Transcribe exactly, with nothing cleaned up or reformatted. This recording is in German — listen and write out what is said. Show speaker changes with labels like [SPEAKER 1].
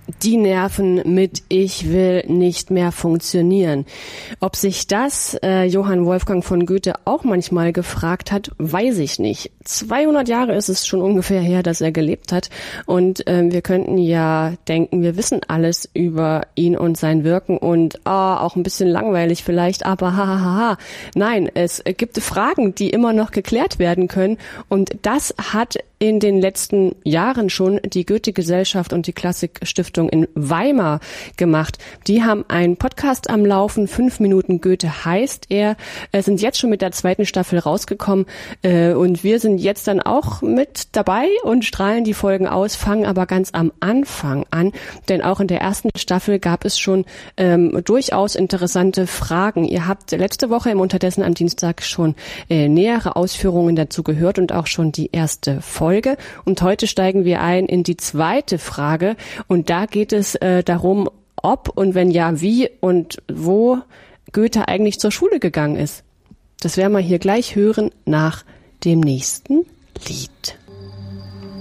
[SPEAKER 1] Die Nerven mit Ich will nicht mehr funktionieren. Ob sich das äh, Johann Wolfgang von Goethe auch manchmal gefragt hat, weiß ich nicht. zweihundert Jahre ist es schon ungefähr her, dass er gelebt hat. Und äh, wir könnten ja denken, wir wissen alles über ihn und sein Wirken und ah, auch ein bisschen langweilig vielleicht, aber hahaha. Ha, ha. Nein, es gibt Fragen, die immer noch geklärt werden können. Und das hat in den letzten Jahren schon die Goethe-Gesellschaft und die Klassik-Stiftung in Weimar gemacht. Die haben einen Podcast am Laufen, fünf Minuten Goethe heißt er, sind jetzt schon mit der zweiten Staffel rausgekommen und wir sind jetzt dann auch mit dabei und strahlen die Folgen aus, fangen aber ganz am Anfang an, denn auch in der ersten Staffel gab es schon ähm, durchaus interessante Fragen. Ihr habt letzte Woche im Unterdessen am Dienstag schon äh, nähere Ausführungen dazu gehört und auch schon die erste Folge. Und heute steigen wir ein in die zweite Frage und da geht es äh, darum, ob und wenn ja, wie und wo Goethe eigentlich zur Schule gegangen ist. Das werden wir hier gleich hören nach dem nächsten Lied.